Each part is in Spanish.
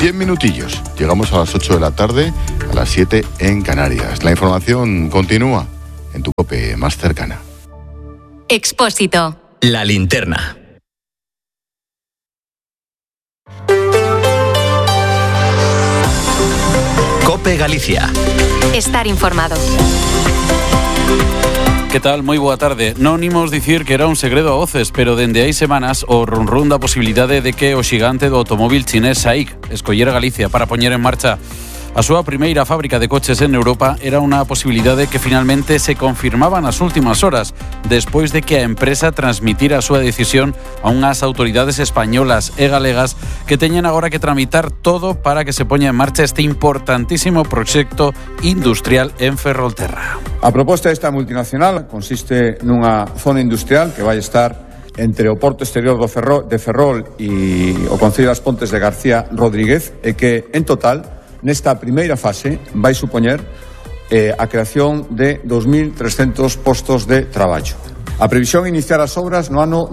10 minutillos. Llegamos a las 8 de la tarde, a las 7 en Canarias. La información continúa en tu COPE más cercana. Expósito. La linterna. COPE Galicia. Estar informado. Que tal? Moi boa tarde. Non imos dicir que era un segredo a voces, pero dende hai semanas o run da posibilidade de que o xigante do automóvil chinés SAIC escollera Galicia para poñer en marcha a súa primeira fábrica de coches en Europa. Era unha posibilidade que finalmente se confirmaba nas últimas horas, despois de que a empresa transmitira a súa decisión a unhas autoridades españolas e galegas que teñen agora que tramitar todo para que se poña en marcha este importantísimo proxecto industrial en Ferrolterra. A proposta desta multinacional consiste nunha zona industrial que vai estar entre o porto exterior de Ferrol e o Concello das Pontes de García Rodríguez e que, en total, nesta primeira fase vai supoñer a creación de 2.300 postos de traballo. A previsión é iniciar as obras no ano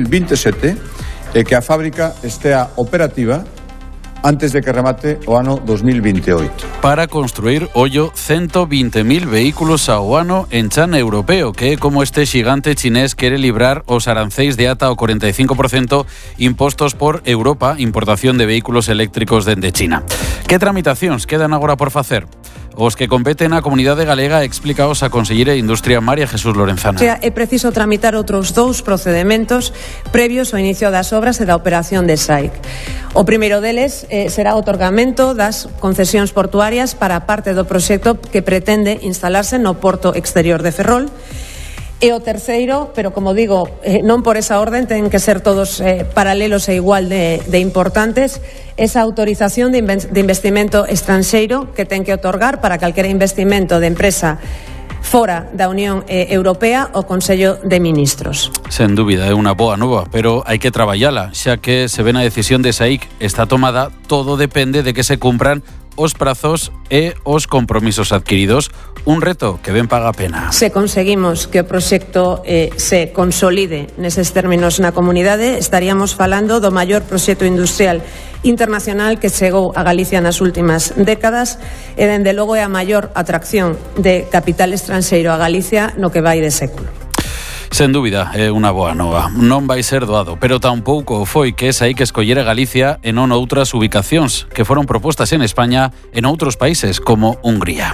2027 e que a fábrica estea operativa antes de que remate o ano 2028. Para construir, ollo, 120.000 vehículos ao ano en chan europeo, que é como este xigante chinés quere librar os aranceis de ata o 45% impostos por Europa, importación de vehículos eléctricos dende China. Que tramitacións quedan agora por facer? Os que competen á comunidade galega, explicaos a conselleira de Industria María Jesús Lorenzana. É preciso tramitar outros 2 procedementos previos ao inicio das obras e da operación de SAIC. O primeiro deles será o otorgamento das concesións portuarias para a parte do proxecto que pretende instalarse no porto exterior de Ferrol. E o terceiro, pero como digo, non por esa orden, ten que ser todos paralelos e igual de importantes, esa autorización de investimento estranxeiro que ten que otorgar para calquera investimento de empresa fora da Unión Europea o Consello de Ministros. Sen dúbida, é unha boa nova, pero hai que traballala, xa que se ven a decisión de SAIC está tomada, todo depende de que se cumpran os prazos e os compromisos adquiridos. Un reto que ben paga a pena. Se conseguimos que o proxecto se consolide neses términos na comunidade, estaríamos falando do maior proxecto industrial internacional que chegou a Galicia nas últimas décadas e, dende logo, é a maior atracción de capital estranxeiro a Galicia no que vai de século. Sen dúbida, é unha boa nova. Non vai ser doado, pero tampouco foi que esa aí que escollera Galicia e non outras ubicacións que foron propostas en España en outros países como Hungría.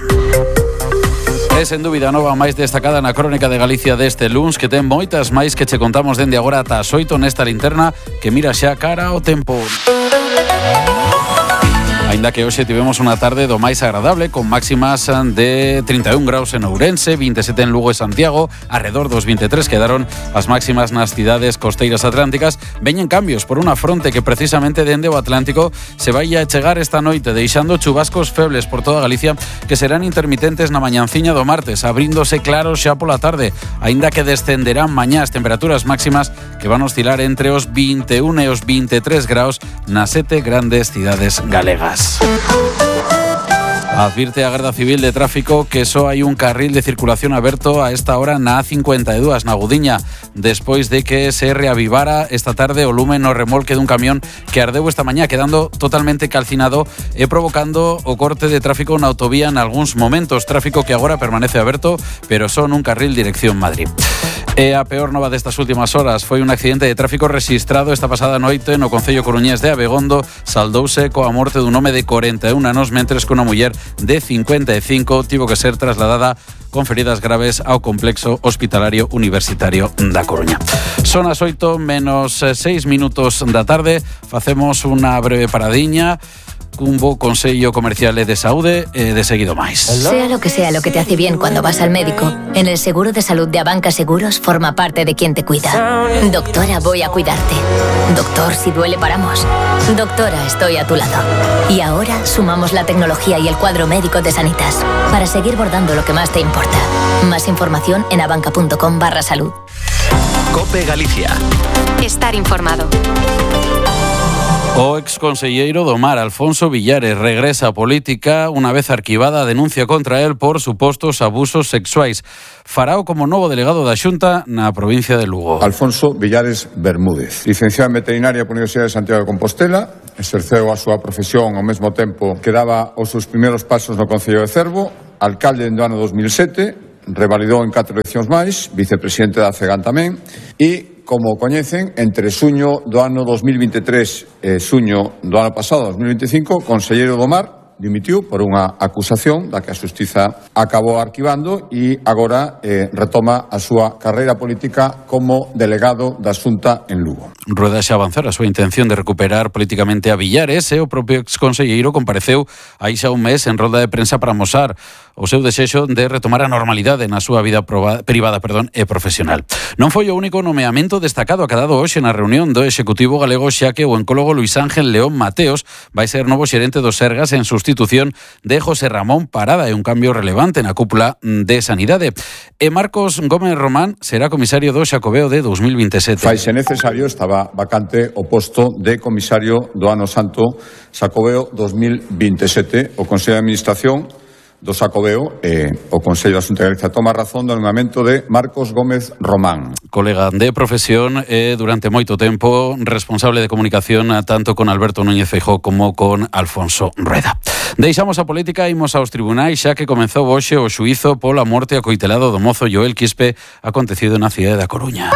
É sen dúbida a nova máis destacada na crónica de Galicia deste luns, que ten moitas máis que che contamos dende agora ata as 8 nesta linterna que mira xa cara ao tempo. Ainda que hoxe tivemos unha tarde do máis agradable, con máximas de 31 graus en Ourense, 27 en Lugo e Santiago, arredor dos 23 quedaron as máximas nas cidades costeiras atlánticas. Veñen cambios por unha fronte que precisamente dende o Atlántico se vai a chegar esta noite, deixando chubascos febles por toda Galicia que serán intermitentes na mañanciña do martes, abríndose claros xa pola tarde, aínda que descenderán mañá as temperaturas máximas que van a oscilar entre os 21 e os 23 graus nas 7 grandes cidades galegas. Advirte a Garda Civil de Tráfico que só hai un carril de circulación aberto a esta hora na A52 na Gudiña, despois de que se reavivara esta tarde o lume no remolque dun camión que ardeu esta mañá, quedando totalmente calcinado e provocando o corte de tráfico na autovía en algúns momentos, tráfico que agora permanece aberto, pero só nun carril dirección Madrid. E a peor nova destas últimas horas foi un accidente de tráfico rexistrado esta pasada noite no concello coruñés de Abegondo. Saldouse coa morte dun home de 41 anos, mentres que unha muller de 55 tivo que ser trasladada con feridas graves ao complexo hospitalario universitario da Coruña. Son as 8 menos 6 minutos da tarde. Facemos unha breve paradiña cun bo consello comercial e de saúde e de seguido máis. Sea lo que te hace bien cuando vas al médico, en el seguro de salud de Abanca Seguros forma parte de quien te cuida. Doctora, voy a cuidarte. Doctor, si duele paramos. Doctora, estoy a tu lado. Y ahora sumamos la tecnología y el cuadro médico de Sanitas para seguir bordando lo que más te importa. Más información en abanca.com/salud. COPE Galicia. Estar informado. O exconselleiro do Mar, Alfonso Villares, regresa á política unha vez arquivada a denuncia contra él por supostos abusos sexuais. Farao como novo delegado da Xunta na provincia de Lugo. Alfonso Villares Bermúdez, licenciado en Veterinaria pola Universidade de Santiago de Compostela, exerceu a súa profesión ao mesmo tempo que daba os seus primeiros pasos no Concello de Cervo, alcalde no ano 2007, revalidou en 4 eleccións máis, vicepresidente da CEGAN tamén, e, como coñecen, entre xuño do ano 2023 e xuño do ano pasado, 2025, conselleiro do Mar, dimitiu por unha acusación da que a Xustiza acabou arquivando e agora retoma a súa carreira política como delegado da Xunta en Lugo. Rueda xa avanzar a súa intención de recuperar políticamente a Villares e o propio exconselleiro compareceu aí xa un mes en rolda de prensa para amosar o seu desexo de retomar a normalidade na súa vida privada e profesional. Non foi o único nomeamento destacado acadado hoxe na reunión do Executivo galego, xa que o oncólogo Luis Ángel León Mateos vai ser novo xerente do Sergas en sustitución de José Ramón Parada, e un cambio relevante na cúpula de Sanidade. E Marcos Gómez Román será comisario do Xacobeo de 2027. Faise necesario, estaba vacante o posto de comisario do Ano Santo Xacobeo 2027. O Consello de Administración do Xacobeo e o Consello da Xunta de Galicia toma razón do nomeamento de Marcos Gómez Román. Colega de profesión e durante moito tempo responsable de comunicación tanto con Alberto Núñez Feijóo como con Alfonso Rueda. Deixamos a política e imos aos tribunais, xa que comezou hoxe o xuízo pola morte acoitelado do mozo Joel Quispe acontecido na cidade da Coruña.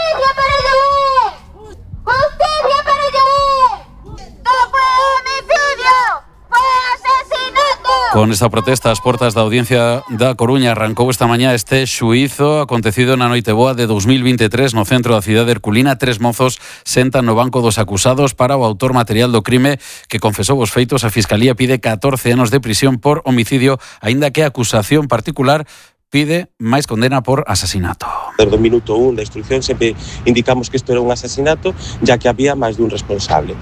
Con esta protesta ás portas da Audiencia da Coruña arrancou esta mañá este xuízo acontecido na Noiteboa de 2023 no centro da cidade herculina. 3 mozos sentan no banco dos acusados para o autor material do crime que confesou os feitos. A Fiscalía pide 14 anos de prisión por homicidio, aínda que a acusación particular pide máis condena por asasinato. Desde o minuto 1 da instrucción sempre indicamos que isto era un asasinato, ya que había máis dun responsable.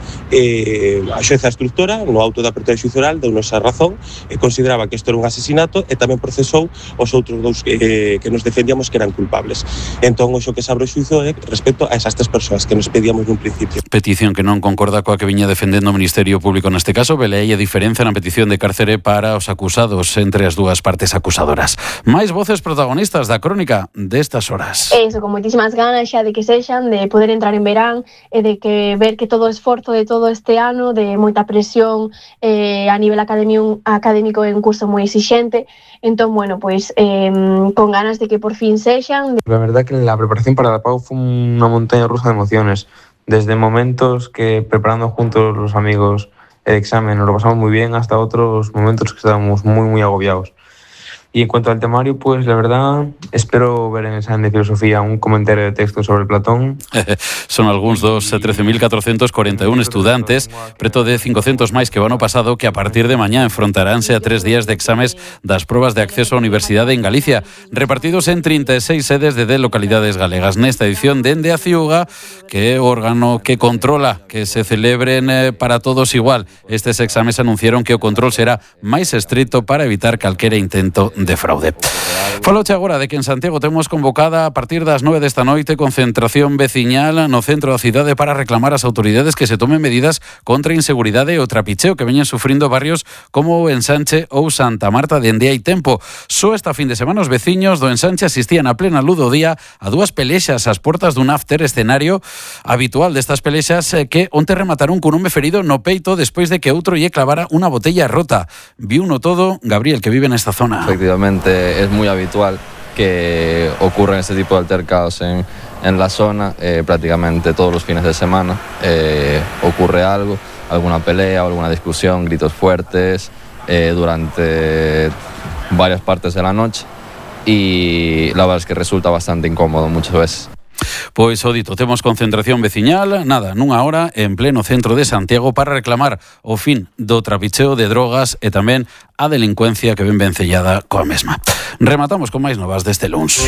A xueza instructora, no auto da apertura xuizioral, deu-nos a razón e consideraba que isto era un asasinato e tamén procesou os outros dous que nos defendíamos que eran culpables. Entón, o xo que se abre o xuízo é respecto a esas 3 persoas que nos pedíamos nun principio. Petición que non concorda coa que viña defendendo o Ministerio Público neste caso. Veleai a diferenza na petición de cárcere para os acusados entre as dúas partes acusadoras. Mais voces protagonistas da crónica destas horas. Eso, con moitísimas ganas xa de que sexan, de poder entrar en verán e de que ver que todo o esforzo de todo este ano, de moita presión a nivel académico é un curso moi exixente. Entón, bueno, pues con ganas de que por fin sexan. La verdad que la preparación para la PAU fue una montaña rusa de emociones. Desde momentos que preparando juntos los amigos el examen nos lo pasamos muy bien hasta otros momentos que estábamos muy agobiados. Y en cuanto al temario, pues la verdad, espero ver en el examen de filosofía un comentario de texto sobre Platón. Son algúns dos 13.441 estudantes, preto de 500 máis que o ano pasado, que a partir de mañá enfrontaránse a 3 días de exames das probas de acceso á universidade en Galicia, repartidos en 36 sedes de 10 localidades galegas. Nesta edición, dende a Ciuga, que é o órgano que controla que se celebren para todos igual. Estes exames anunciaron que o control será máis estrito para evitar calquera intento de fraude. Faloche agora de que en Santiago temos convocada a partir das 9 desta noite concentración veciñal no centro da cidade para reclamar ás autoridades que se tomen medidas contra a inseguridade e o trapicheo que veñen sufrindo barrios como o Ensanche ou Santa Marta dende hai tempo. Só esta fin de semana os veciños do Ensanche asistían a plena luz do día a 2 pelexas ás portas dun after, escenario habitual destas pelexas que onte remataron cun home ferido no peito despois de que outro lle clavara unha botella rota. Viuno todo Gabriel, que vive nesta zona. Efectivamente, es muy habitual que ocurran este tipo de altercados en la zona. Prácticamente todos los fines de semana ocurre algo, alguna pelea o alguna discusión, gritos fuertes durante varias partes de la noche, y la verdad es que resulta bastante incómodo muchas veces. Pois o dito, temos concentración veciñal, nada, nunha hora en pleno centro de Santiago para reclamar o fin do trapicheo de drogas e tamén a delincuencia que ven vencellada coa mesma. Rematamos con máis novas deste luns.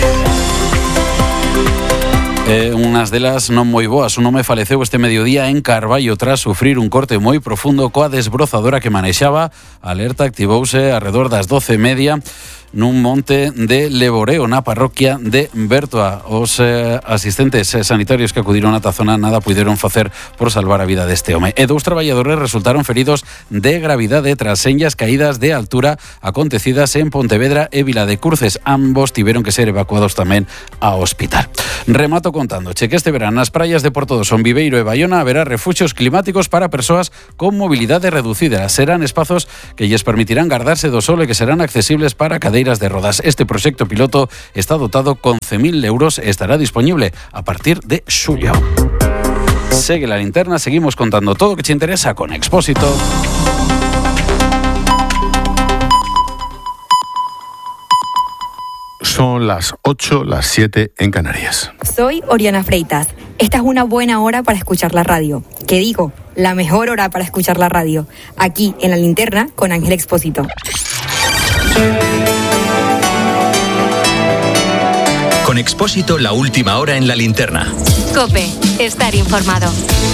Unhas delas non moi boas. Un home faleceu este mediodía en Carballo tras sufrir un corte moi profundo coa desbrozadora que manexaba. A alerta activouse arredor das 12:30 nun monte de Leboreo, na parroquia de Bertoa. Os asistentes sanitarios que acudiron a esta zona nada puideron facer por salvar a vida deste home. E 2 traballadores resultaron feridos de gravidade tras senllas caídas de altura acontecidas en Pontevedra e Vila de Cruces. Ambos tiveron que ser evacuados tamén ao hospital. Remato contándoche que este verán nas praias de Porto do Son, Viveiro e Baiona haberá refuxios climáticos para persoas con mobilidade reducida. Serán espazos que lles permitirán gardarse do sol e que serán accesibles para cadeiras de rodas. Este proxecto piloto está dotado con 11.000 euros e estará disponible a partir de xullo. Segue la linterna, seguimos contando todo lo que te interesa con Expósito. Son las 8, las 7 en Canarias. Soy Oriana Freitas. Esta es una buena hora para escuchar la radio. ¿Qué digo? La mejor hora para escuchar la radio. Aquí en La Linterna con Ángel Expósito. Con Expósito, la última hora en La Linterna. COPE, estar informado.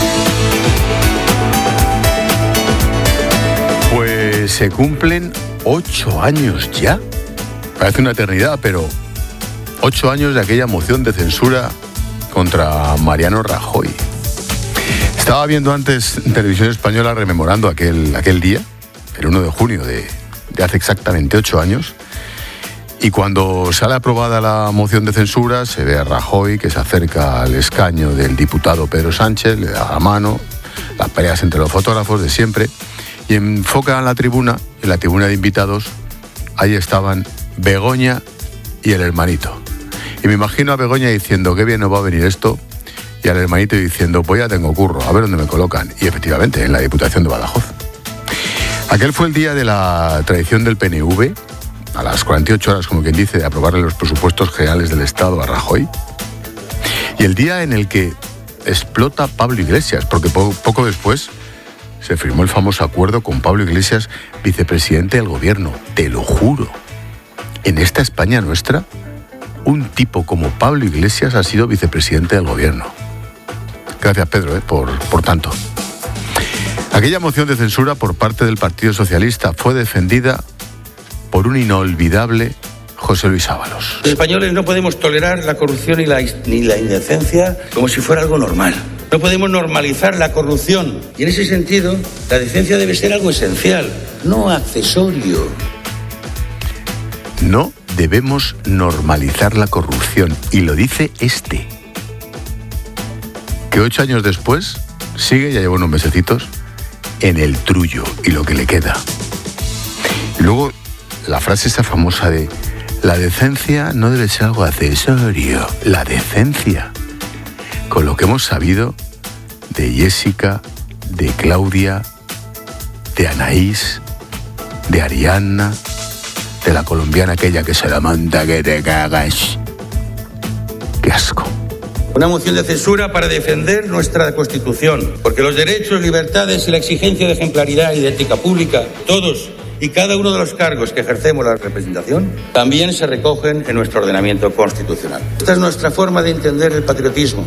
Pues se cumplen 8 años ya. Parece una eternidad, pero 8 años de aquella moción de censura contra Mariano Rajoy. Estaba viendo antes en Televisión Española rememorando aquel día, el 1 de junio de hace exactamente 8 años, y cuando sale aprobada la moción de censura se ve a Rajoy que se acerca al escaño del diputado Pedro Sánchez, le da la mano, las peleas entre los fotógrafos de siempre, y enfoca en la tribuna de invitados, ahí estaban Begoña y el hermanito. Y me imagino a Begoña diciendo, qué bien nos va a venir esto, y al hermanito diciendo, pues ya tengo curro, a ver dónde me colocan. Y efectivamente, en la Diputación de Badajoz. Aquel fue el día de la traición del PNV, a las 48 horas, como quien dice, de aprobarle los presupuestos generales del Estado a Rajoy. Y el día en el que explota Pablo Iglesias, porque poco después se firmó el famoso acuerdo con Pablo Iglesias, vicepresidente del gobierno. Te lo juro. En esta España nuestra, un tipo como Pablo Iglesias ha sido vicepresidente del gobierno. Gracias, Pedro, por tanto. Aquella moción de censura por parte del Partido Socialista fue defendida por un inolvidable José Luis Ábalos. Los españoles no podemos tolerar la corrupción ni la indecencia como si fuera algo normal. No podemos normalizar la corrupción. Y en ese sentido, la decencia debe ser algo esencial, no accesorio. No debemos normalizar la corrupción, y lo dice este, que 8 años después sigue, ya lleva unos mesecitos, en el trullo y lo que le queda. Y luego la frase esa famosa de la decencia no debe ser algo accesorio, la decencia, con lo que hemos sabido de Jessica, de Claudia, de Anaís, de Ariadna, de la colombiana aquella que se la manda que te cagas. ¡Qué asco! Una moción de censura para defender nuestra Constitución, porque los derechos, libertades y la exigencia de ejemplaridad y de ética pública, todos y cada uno de los cargos que ejercemos la representación, también se recogen en nuestro ordenamiento constitucional. Esta es nuestra forma de entender el patriotismo.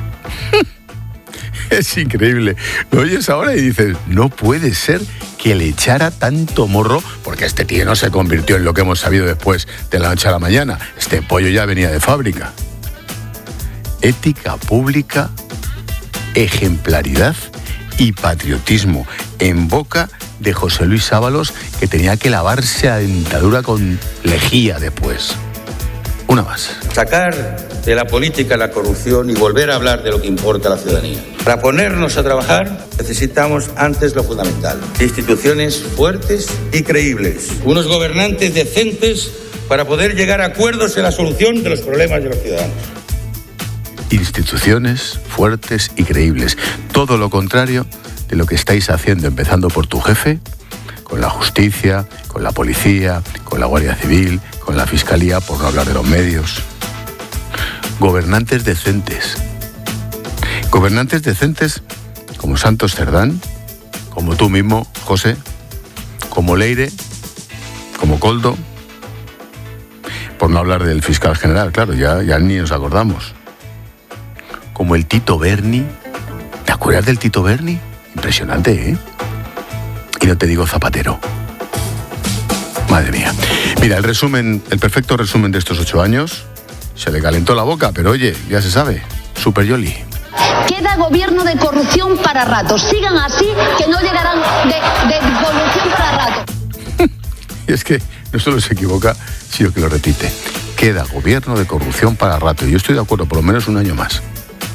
Es increíble. Lo oyes ahora y dices, no puede ser que le echara tanto morro, porque este tío no se convirtió en lo que hemos sabido después de la noche a la mañana. Este pollo ya venía de fábrica. Ética pública, ejemplaridad y patriotismo en boca de José Luis Ábalos, que tenía que lavarse a dentadura con lejía después. Una más. Sacar de la política la corrupción y volver a hablar de lo que importa a la ciudadanía. Para ponernos a trabajar necesitamos antes lo fundamental: instituciones fuertes y creíbles, unos gobernantes decentes para poder llegar a acuerdos en la solución de los problemas de los ciudadanos. Instituciones fuertes y creíbles. Todo lo contrario de lo que estáis haciendo, empezando por tu jefe, con la justicia, con la policía, con la Guardia Civil, con la Fiscalía, por no hablar de los medios. Gobernantes decentes. Gobernantes decentes como Santos Cerdán, como tú mismo, José, como Leire, como Coldo, por no hablar del fiscal general, claro, ya ni nos acordamos. Como el Tito Berni. ¿Te acuerdas del Tito Berni? Impresionante, ¿eh? Y no te digo Zapatero. Madre mía. Mira, el perfecto resumen de estos 8 años. Se le calentó la boca, pero oye, ya se sabe. Super Yoli. Queda gobierno de corrupción para rato. Sigan así, que no llegarán de corrupción para rato. Y es que no solo se equivoca, sino que lo repite. Queda gobierno de corrupción para rato. Y yo estoy de acuerdo, por lo menos un año más.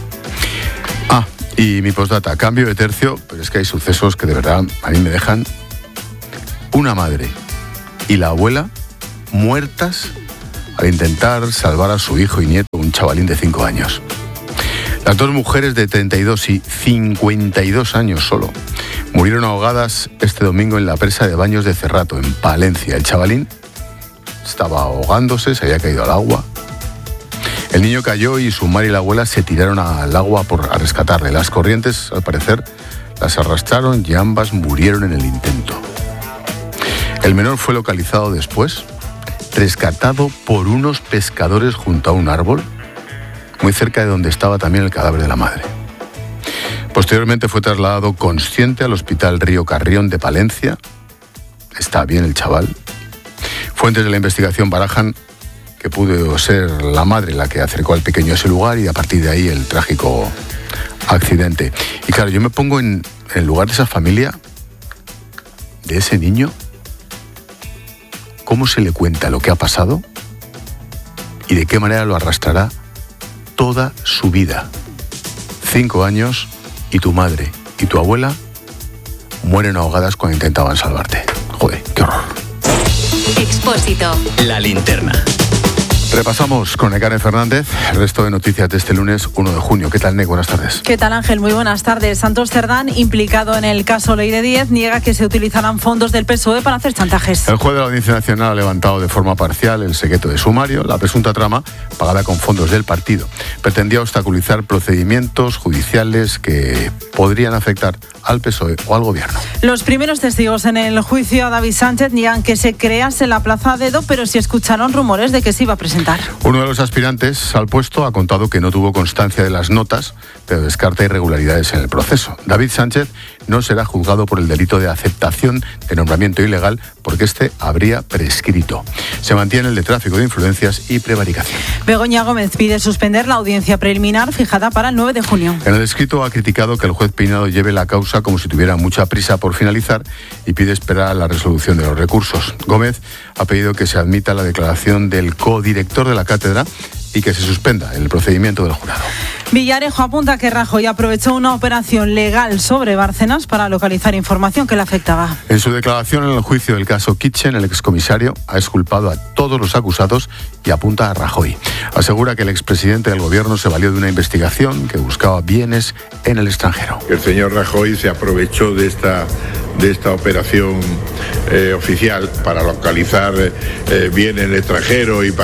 Y mi postdata, cambio de tercio, pero es que hay sucesos que de verdad a mí me dejan. Una madre y la abuela muertas al intentar salvar a su hijo y nieto, un chavalín de 5 años. Las dos mujeres de 32 y 52 años solo murieron ahogadas este domingo en la presa de Baños de Cerrato, en Palencia. El chavalín estaba ahogándose, se había caído al agua. El niño cayó y su madre y la abuela se tiraron al agua a rescatarle. Las corrientes, al parecer, las arrastraron y ambas murieron en el intento. El menor fue localizado después, rescatado por unos pescadores junto a un árbol, muy cerca de donde estaba también el cadáver de la madre. Posteriormente fue trasladado consciente al Hospital Río Carrión de Palencia. Está bien el chaval. Fuentes de la investigación barajan que pudo ser la madre la que acercó al pequeño a ese lugar y a partir de ahí el trágico accidente. Y claro, yo me pongo en el lugar de esa familia, de ese niño, cómo se le cuenta lo que ha pasado y de qué manera lo arrastrará toda su vida. 5 años y tu madre y tu abuela mueren ahogadas cuando intentaban salvarte. Joder, qué horror. Expósito. La linterna. Repasamos con Nekane Fernández el resto de noticias de este lunes 1 de junio. ¿Qué tal, Nek? Buenas tardes. ¿Qué tal, Ángel? Muy buenas tardes. Santos Cerdán, implicado en el caso Ley de 10, niega que se utilizarán fondos del PSOE para hacer chantajes. El juez de la Audiencia Nacional ha levantado de forma parcial el secreto de sumario. La presunta trama, pagada con fondos del partido, pretendía obstaculizar procedimientos judiciales que podrían afectar al PSOE o al gobierno. Los primeros testigos en el juicio a David Sánchez niegan que se crease la plaza a dedo, pero sí escucharon rumores de que se iba a presentar. Uno de los aspirantes al puesto ha contado que no tuvo constancia de las notas, pero descarta irregularidades en el proceso. David Sánchez no será juzgado por el delito de aceptación de nombramiento ilegal porque este habría prescrito. Se mantiene el de tráfico de influencias y prevaricación. Begoña Gómez pide suspender la audiencia preliminar fijada para el 9 de junio. En el escrito ha criticado que el juez Peinado lleve la causa como si tuviera mucha prisa por finalizar y pide esperar a la resolución de los recursos. Gómez ha pedido que se admita la declaración del codirector de la cátedra y que se suspenda el procedimiento del jurado. Villarejo apunta que Rajoy aprovechó una operación legal sobre Bárcenas para localizar información que le afectaba. En su declaración en el juicio del caso Kitchen, el excomisario ha exculpado a todos los acusados y apunta a Rajoy. Asegura que el expresidente del gobierno se valió de una investigación que buscaba bienes en el extranjero. El señor Rajoy se aprovechó de esta operación oficial para localizar bienes en el extranjero y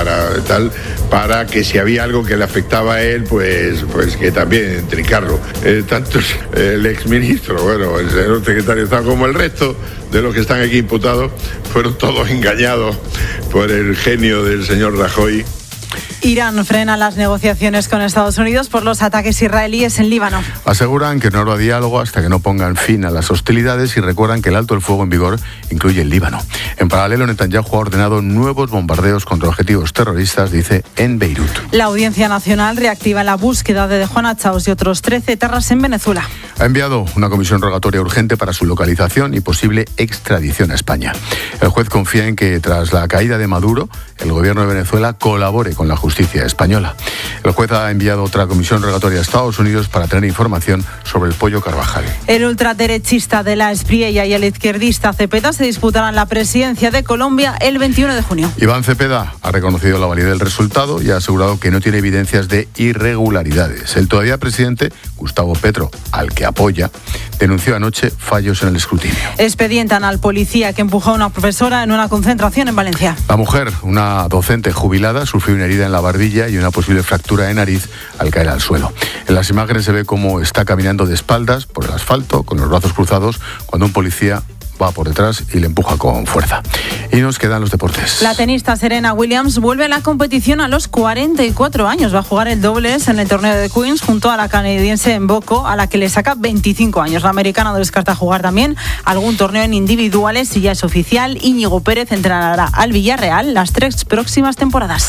para que si había algo que le afectaba a él, pues que también trincarlo. Tanto el exministro, bueno, el señor secretario de Estado como el resto de los que están aquí imputados fueron todos engañados por el genio del señor Rajoy. Irán frena las negociaciones con Estados Unidos por los ataques israelíes en Líbano. Aseguran que no habrá diálogo hasta que no pongan fin a las hostilidades y recuerdan que el alto el fuego en vigor incluye el Líbano. En paralelo, Netanyahu ha ordenado nuevos bombardeos contra objetivos terroristas, dice, en Beirut. La Audiencia Nacional reactiva la búsqueda de Juana Chaos y otros 13 etarras en Venezuela. Ha enviado una comisión rogatoria urgente para su localización y posible extradición a España. El juez confía en que tras la caída de Maduro, el gobierno de Venezuela colabore con la justicia española. El juez ha enviado otra comisión rogatoria a Estados Unidos para tener información sobre el pollo Carvajal. El ultraderechista de la Espriella y el izquierdista Cepeda se disputarán la presidencia de Colombia el 21 de junio. Iván Cepeda ha reconocido la validez del resultado y ha asegurado que no tiene evidencias de irregularidades. El todavía presidente, Gustavo Petro, al que apoya, denunció anoche fallos en el escrutinio. Expedientan al policía que empujó a una profesora en una concentración en Valencia. La mujer, una docente jubilada, sufrió una herida en la barbilla y una posible fractura de nariz al caer al suelo. En las imágenes se ve cómo está caminando de espaldas por el asfalto, con los brazos cruzados, cuando un policía va por detrás y le empuja con fuerza. Y nos quedan los deportes. La tenista Serena Williams vuelve a la competición a los 44 años. Va a jugar el dobles en el torneo de Queens junto a la canadiense Mbogo, a la que le saca 25 años. La americana no descarta jugar también algún torneo en individuales y ya es oficial. Íñigo Pérez entrenará al Villarreal las 3 próximas temporadas.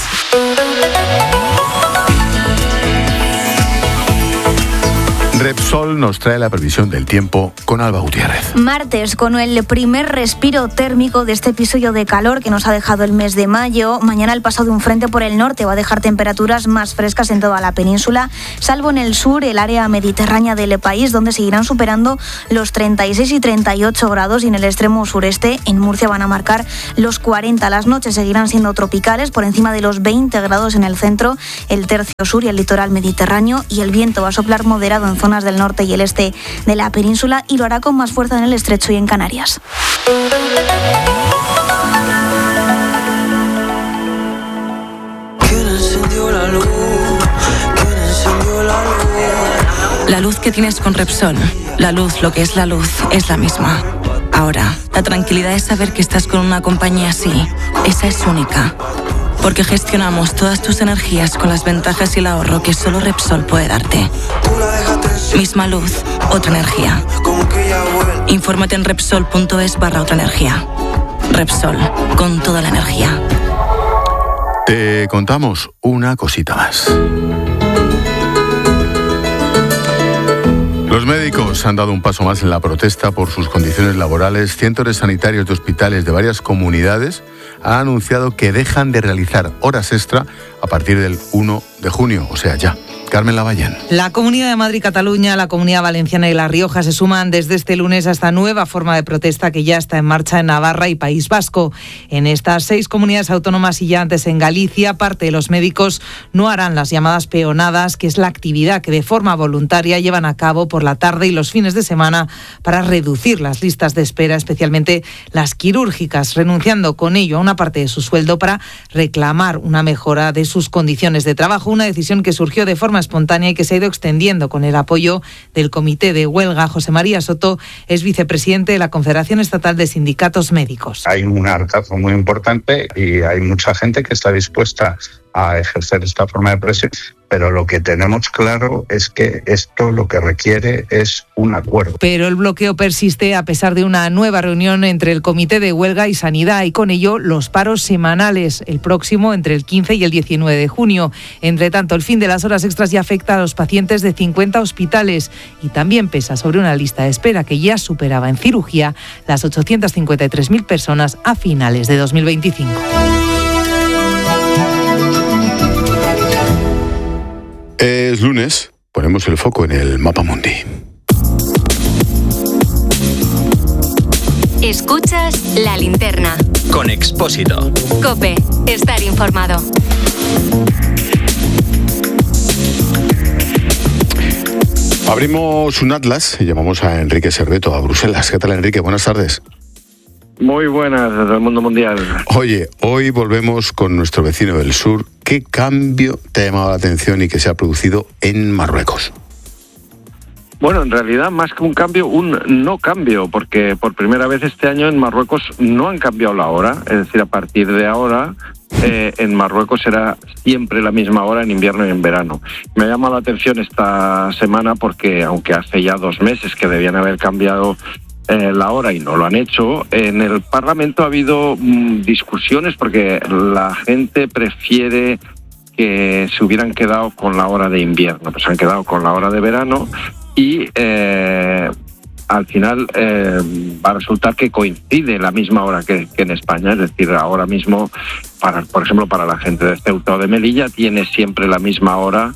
Repsol nos trae la previsión del tiempo con Alba Gutiérrez. Martes, con el primer respiro térmico de este episodio de calor que nos ha dejado el mes de mayo. Mañana el paso de un frente por el norte va a dejar temperaturas más frescas en toda la península, salvo en el sur, el área mediterránea del país, donde seguirán superando los 36 y 38 grados, y en el extremo sureste, en Murcia, van a marcar los 40. Las noches seguirán siendo tropicales, por encima de los 20 grados en el centro, el tercio sur y el litoral mediterráneo, y el viento va a soplar moderado en zonas del norte y el este de la península, y lo hará con más fuerza en el estrecho y en Canarias. La luz que tienes con Repsol, la luz, lo que es la luz, es la misma. Ahora, la tranquilidad es saber que estás con una compañía así. Esa es única. Porque gestionamos todas tus energías con las ventajas y el ahorro que solo Repsol puede darte. Misma luz, otra energía. Infórmate en Repsol.es/otra energía. Repsol, con toda la energía. Te contamos una cosita más. Los médicos han dado un paso más en la protesta por sus condiciones laborales. Cientos de sanitarios de hospitales de varias comunidades han anunciado que dejan de realizar horas extra a partir del 1 de junio, o sea, ya. Carmen Lavallén. La Comunidad de Madrid, Cataluña, la Comunidad Valenciana y La Rioja se suman desde este lunes a esta nueva forma de protesta que ya está en marcha en Navarra y País Vasco. En estas 6 comunidades autónomas y ya antes en Galicia, parte de los médicos no harán las llamadas peonadas, que es la actividad que de forma voluntaria llevan a cabo por la tarde y los fines de semana para reducir las listas de espera, especialmente las quirúrgicas, renunciando con ello a una parte de su sueldo para reclamar una mejora de sus condiciones de trabajo. Una decisión que surgió de forma espontánea y que se ha ido extendiendo con el apoyo del Comité de Huelga. José María Soto es vicepresidente de la Confederación Estatal de Sindicatos Médicos. Hay un hartazgo muy importante y hay mucha gente que está dispuesta a ejercer esta forma de presión, pero lo que tenemos claro es que esto lo que requiere es un acuerdo. Pero el bloqueo persiste a pesar de una nueva reunión entre el Comité de Huelga y Sanidad, y con ello los paros semanales, el próximo entre el 15 y el 19 de junio. Entre tanto, el fin de las horas extras ya afecta a los pacientes de 50 hospitales y también pesa sobre una lista de espera que ya superaba en cirugía las 853.000 personas a finales de 2025. Es lunes, ponemos el foco en el Mapa Mundi. Escuchas La Linterna. Con Expósito. COPE, estar informado. Abrimos un atlas y llamamos a Enrique Serveto a Bruselas. ¿Qué tal, Enrique? Buenas tardes. Muy buenas, desde el mundo mundial. Oye, hoy volvemos con nuestro vecino del sur. ¿Qué cambio te ha llamado la atención y que se ha producido en Marruecos? Bueno, en realidad, más que un cambio, un no cambio, porque por primera vez este año en Marruecos no han cambiado la hora. Es decir, a partir de ahora, en Marruecos será siempre la misma hora en invierno y en verano. Me ha llamado la atención esta semana porque, aunque hace ya 2 meses que debían haber cambiado la hora y no lo han hecho, en el Parlamento ha habido discusiones porque la gente prefiere que se hubieran quedado con la hora de invierno, pues se han quedado con la hora de verano y al final va a resultar que coincide la misma hora que en España, es decir, ahora mismo, por ejemplo, para la gente de Ceuta o de Melilla tiene siempre la misma hora,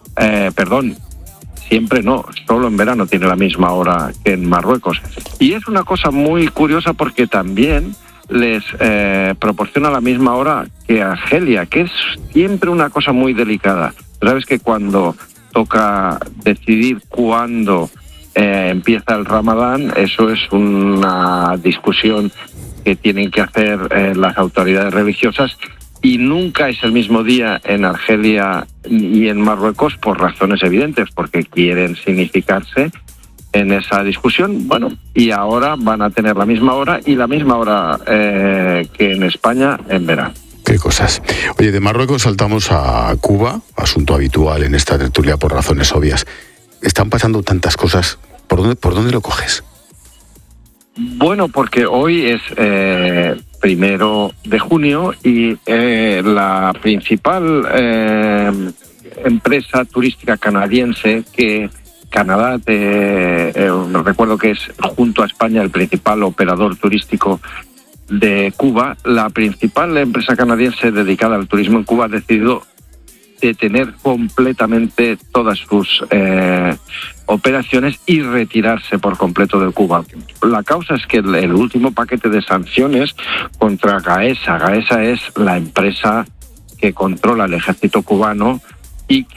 siempre no, solo en verano tiene la misma hora que en Marruecos. Y es una cosa muy curiosa porque también les proporciona la misma hora que Argelia, que es siempre una cosa muy delicada. Sabes que cuando toca decidir cuándo empieza el Ramadán, eso es una discusión que tienen que hacer las autoridades religiosas, y nunca es el mismo día en Argelia y en Marruecos por razones evidentes, porque quieren significarse en esa discusión. Bueno, y ahora van a tener la misma hora y la misma hora que en España en verano. Qué cosas. Oye, de Marruecos saltamos a Cuba, asunto habitual en esta tertulia por razones obvias. Están pasando tantas cosas. ¿Por dónde lo coges? Bueno, porque hoy es 1 de junio y la principal empresa turística canadiense, que Canadá, recuerdo que es junto a España el principal operador turístico de Cuba, la principal empresa canadiense dedicada al turismo en Cuba ha decidido detener completamente todas sus operaciones y retirarse por completo de Cuba. La causa es que el último paquete de sanciones contra Gaesa es la empresa que controla el ejército cubano y